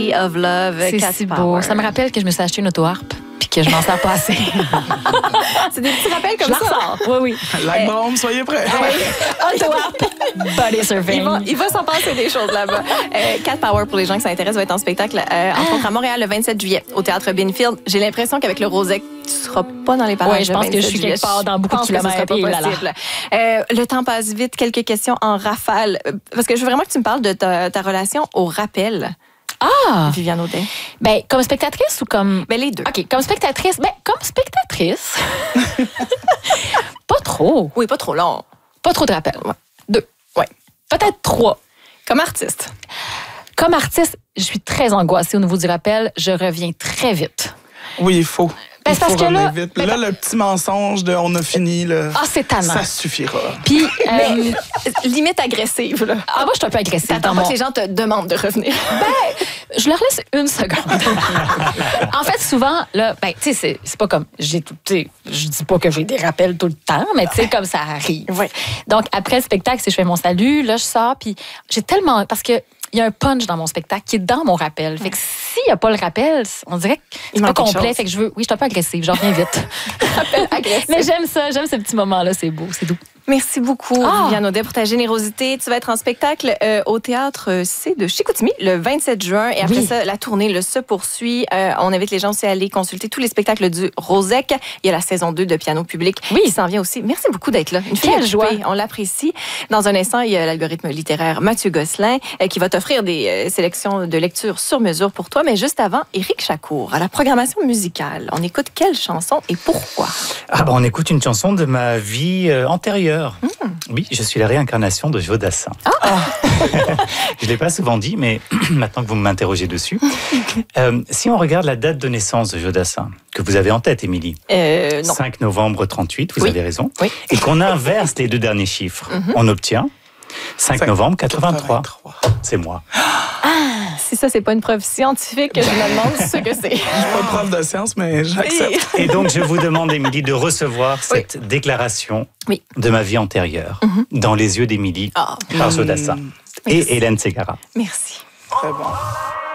Melody of Love, C'est Cat si Power. beau. Ça me rappelle que je me suis acheté une auto-harpe puis que je m'en sers pas assez. C'est des petits rappels comme Je la ça. ressors. Oui. Like Bomb, soyez prêts. Auto-harpe. Body surfing. Il va s'en passer des choses là-bas. Cat Power, pour les gens qui s'intéressent, va être en spectacle entre autres à Montréal le 27 juillet au Théâtre Binfield. J'ai l'impression qu'avec le Rosec, tu seras pas dans les parages. Oui, je pense que je suis quelque part dans beaucoup de kilomètres. Pas possible. Le temps passe vite. Quelques questions en rafale. Parce que je veux vraiment que tu me parles de ta relation au rappel. Ah! Viviane Audet. Ben, comme spectatrice ou comme... Ben, les deux. OK, comme spectatrice. Ben, comme spectatrice. Pas trop. Oui, pas trop long. Pas trop de rappels. Ouais. 2. Ouais. Peut-être 3. Comme artiste. Comme artiste, je suis très angoissée au niveau du rappel. Je reviens très vite. Oui, il faut. Ben, Il faut parce que là- revenir vite. ben, Là, le petit mensonge de on a fini, là, Ah, c'est tannant. ça suffira. Puis, Limite agressive, là. moi, je suis un peu agressive. T'attends dans pas mon- que les gens te demandent de revenir. Je leur laisse une seconde. En fait, souvent, là, ben, tu sais, c'est pas comme. Je dis pas que j'ai des rappels tout le temps, mais tu sais, comme ça arrive. Ouais. Donc, après le spectacle, si je fais mon salut, là, je sors, puis j'ai tellement. Parce que. Il y a un punch dans mon spectacle qui est dans mon rappel. Fait que s'il n'y a pas le rappel, on dirait que c'est pas manque quelque complet. chose. Fait que je suis un peu agressive, j'en reviens vite. Agressif. Mais j'aime ça, j'aime ce petit moment-là, c'est beau, c'est doux. Merci beaucoup, Ah. Viviane Audet, pour ta générosité. Tu vas être en spectacle au Théâtre C de Chicoutimi le 27 juin. Et après Oui. ça, la tournée se poursuit. On invite les gens aussi à aller consulter tous les spectacles du Rosec. Il y a la saison 2 de Piano public qui s'en vient aussi. Merci beaucoup d'être là. Une fille Quelle occupée, joie. on l'apprécie. Dans un instant, il y a l'algorithme littéraire Mathieu Gosselin qui va t'offrir des sélections de lecture sur mesure pour toi. Mais juste avant, Éric Chacour, à la programmation musicale. On écoute quelle chanson et pourquoi? Ah ben on écoute une chanson de ma vie antérieure. Oui, je suis la réincarnation de Jodassin. Je ne l'ai pas souvent dit, mais maintenant que vous m'interrogez dessus. Si on regarde la date de naissance de Jodassin, que vous avez en tête, Émilie, Non. 5 novembre 38, vous Oui. avez raison, Oui. et qu'on inverse les deux derniers chiffres, on obtient 5 novembre 83. C'est moi. Si ça, c'est pas une preuve scientifique, je me demande ce que c'est. Je suis pas prof de science, mais j'accepte. Et donc, je vous demande, Émilie, de recevoir cette déclaration Oui. de ma vie antérieure dans les yeux d'Émilie Ah. par Jodassin et Hélène Ségara. Merci. Très bon.